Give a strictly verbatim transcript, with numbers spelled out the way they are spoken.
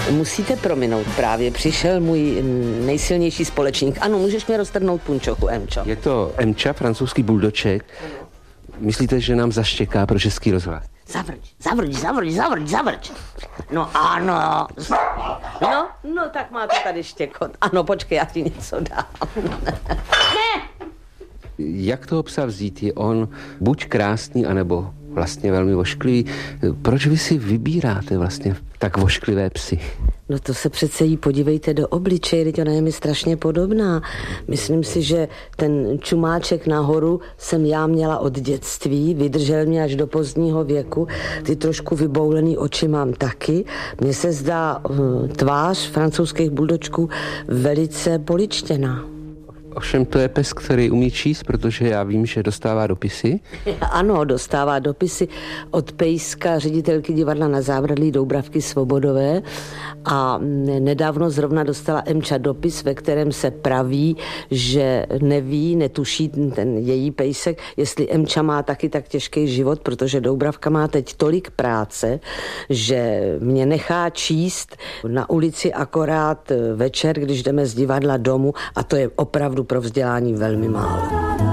Musíte prominout právě. Přišel můj nejsilnější společník. Ano, můžeš mě roztrhnout punčochu, Emčo. Je to Emča, francouzský buldoček. Myslíte, že nám zaštěká pro Český rozhlas? Zavrč, zavrč, zavrč, zavrč, zavrč. No ano. No, no tak máte tady štěkot. Ano, počkej, já ti něco dám. Ne! Jak toho psa vzít? Je on buď krásný, anebo vlastně velmi vošklivý. Proč vy si vybíráte vlastně tak vošklivé psy? No to se přece jí podívejte do obličeje, teď ona je mi strašně podobná. Myslím si, že ten čumáček nahoru jsem já měla od dětství, vydržel mě až do pozdního věku, ty trošku vyboulený oči mám taky. Mně se zdá uh, tvář francouzských buldočků velice poličtěná. Ovšem to je pes, který umí číst, protože já vím, že dostává dopisy. Ano, dostává dopisy od Pejska, ředitelky divadla Na zábradlí Doubravky Svobodové, a nedávno zrovna dostala Emča dopis, ve kterém se praví, že neví, netuší ten její pejsek, jestli Emča má taky tak těžký život, protože Doubravka má teď tolik práce, že mě nechá číst na ulici akorát večer, když jdeme z divadla domů, a to je opravdu pro vzdělání velmi málo.